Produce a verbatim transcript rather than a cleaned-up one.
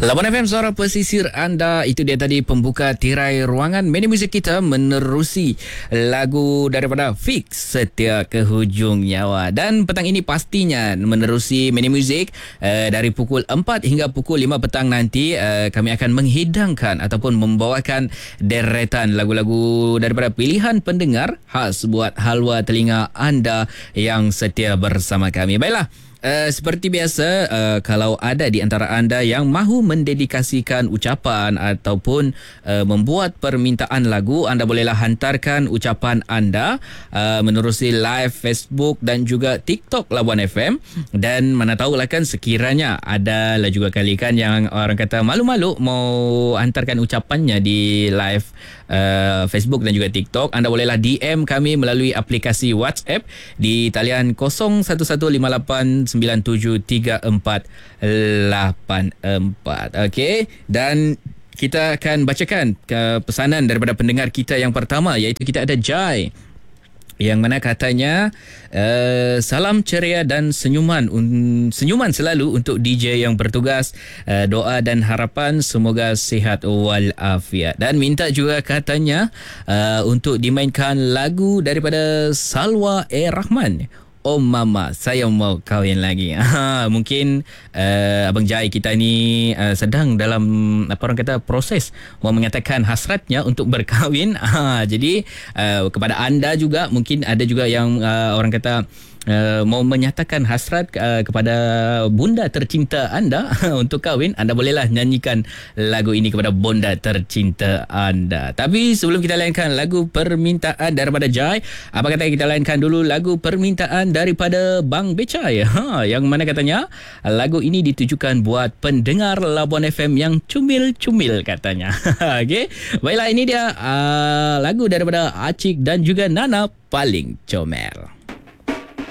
Labuan F M, suara pesisir anda. Itu dia tadi pembuka tirai ruangan mini muzik kita menerusi lagu daripada Fix, Setia ke Hujung Nyawa. Dan petang ini pastinya menerusi mini muzik uh, dari pukul empat hingga pukul lima petang nanti uh, kami akan menghidangkan ataupun membawakan deretan lagu-lagu daripada pilihan pendengar khas buat halwa telinga anda yang setia bersama kami. Baiklah. Uh, seperti biasa, uh, kalau ada di antara anda yang mahu mendedikasikan ucapan ataupun uh, membuat permintaan lagu, anda bolehlah hantarkan ucapan anda uh, menerusi live Facebook dan juga TikTok Labuan F M. Dan mana tahulah kan, sekiranya ada lah juga kali kan yang orang kata malu-malu mau hantarkan ucapannya di live uh, Facebook dan juga TikTok, anda bolehlah D M kami melalui aplikasi WhatsApp di talian kosong satu satu lima lapan sembilan tujuh tiga empat lapan empat. Okey, dan kita akan bacakan ke pesanan daripada pendengar kita yang pertama, iaitu kita ada Jai, yang mana katanya uh, salam ceria dan senyuman un, senyuman selalu untuk D J yang bertugas, uh, doa dan harapan semoga sihat walafiat. Dan minta juga katanya uh, untuk dimainkan lagu daripada Salwa A. Rahman, Oh Mama, saya mau kahwin lagi. Ha, mungkin uh, Abang Jai kita ni uh, sedang dalam apa orang kata proses mau mengatakan hasratnya untuk berkahwin. Ha, jadi uh, kepada anda juga mungkin ada juga yang uh, orang kata Uh, mau menyatakan hasrat uh, kepada bunda tercinta anda untuk kahwin, anda bolehlah nyanyikan lagu ini kepada bunda tercinta anda. Tapi sebelum kita layankan lagu permintaan daripada Jai, apa kata kita layankan dulu lagu permintaan daripada Bang Becai, ha, yang mana katanya lagu ini ditujukan buat pendengar Labuan F M yang cumil-cumil katanya. Okey, baiklah, ini dia uh, lagu daripada Acik dan juga Nana, Paling Comel.